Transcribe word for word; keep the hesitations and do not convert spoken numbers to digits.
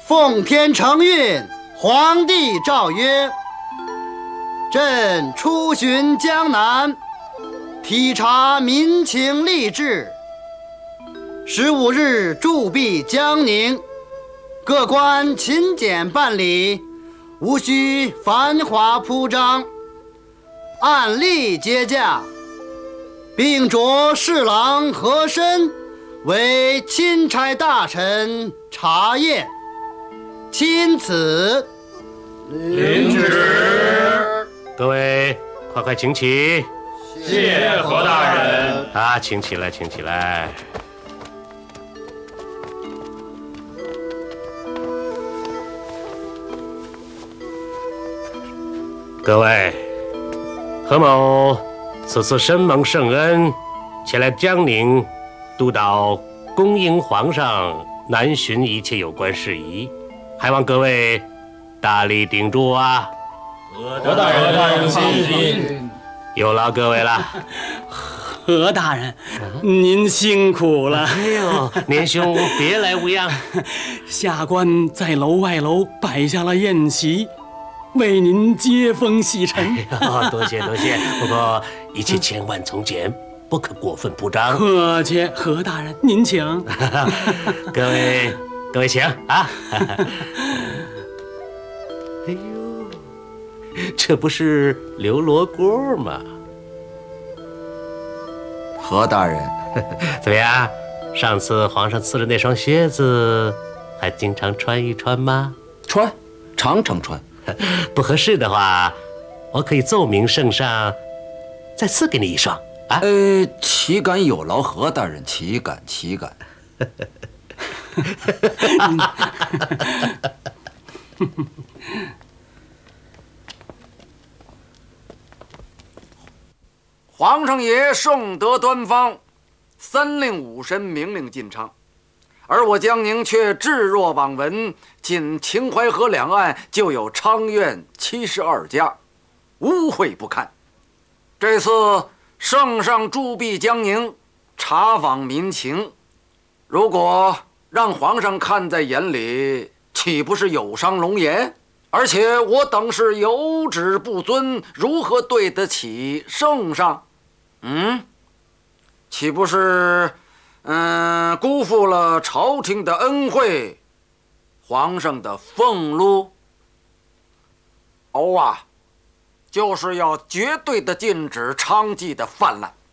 奉天承运，皇帝诏曰：朕出巡江南，体察民情吏治。十五日驻跸江宁，各官勤俭办理，无需繁华铺张，按例接驾，并着侍郎和珅为钦差大臣查验。钦此。 领旨。 各位，快快请起。 谢何大人。 啊，请起来，请起来。各位，何某此次深蒙圣恩，前来江宁督导恭迎皇上南巡一切有关事宜，还望各位大力顶住啊！ 何大人放心， 有劳各位了。 何大人，您辛苦了。 哎呦，年兄别来无恙。 下官在楼外楼摆下了宴席，为您接风洗尘。 哎、多谢多谢，不过一切千万从简，不可过分铺张。 客气，何大人您请。 各位各位请啊。哎呦，这不是刘罗锅吗？ 何大人， 怎么样？上次皇上赐的那双靴子，还经常穿一穿吗？ 穿，常常穿。 不合适的话，我可以奏明圣上，再赐给你一双啊。 呃，岂敢有劳何大人，岂敢岂敢。 皇上爷圣德端方，三令五申明令进昌，而我江宁却置若罔闻，仅秦淮河两岸就有昌院七十二家，污秽不堪。这次圣上驻跸江宁，查访民情，如果让皇上看在眼里，岂不是有伤龙颜？而且我等是有旨不遵，如何对得起圣上？嗯，岂不是嗯辜负了朝廷的恩惠，皇上的俸禄？欧啊，就是要绝对的禁止娼妓的泛滥。